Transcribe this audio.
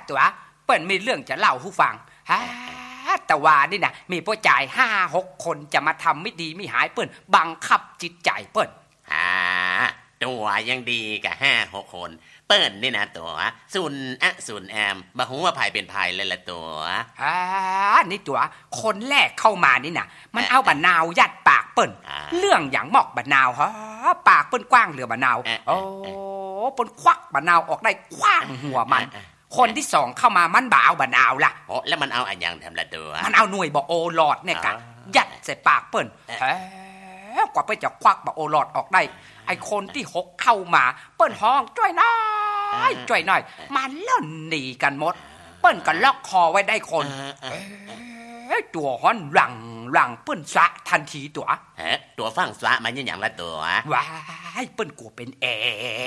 ตัวเปิ้นมีเรื่องจะเล่าให้ฟังแต่ว่านี่นะมีผู้จ่าย5-6 คนจะมาทำไม่ดีไม่หายเปิ้นบังคับจิตใจเปิ้นตัวยังดีกับ5-6 คนเปิ้นนี่นะตัวซุนแอมบ่ฮู้ว่าไผเป็นไผเลยละตัวนี่ตัวคนแรกเข้ามานี่นะมันเอาบะนาวยัดปากเปิ้นเรื่องอย่างหมอกบะนาวปากเปิ้นกว้างเหลือบะนาวโอ้เปิ้นควักบะนาวออกได้คว้างหัวมันคนที่2เข้ามามันบ่เอาบะนาวล่ะแล้วมันเอาอันยังทำละตัวมันเอาหน่วยบ่โอหลอดเนี่ยกะยัดใส่ปากเปิ้นกว่าเปิ้นจะควักบ่โอหลอดออกได้ไอ้คนที่6เข้ามาเปิ้นห้องจ้อยน้อยมันเล่นหนีกันหมดเปิ้นก็ล็อกคอไว้ได้คนตัวฮ้อนหลังเปิ้นสะทันทีตัวตัวฟังสะมันอย่างละตัวว้ายเปิ้นกลัวเป็น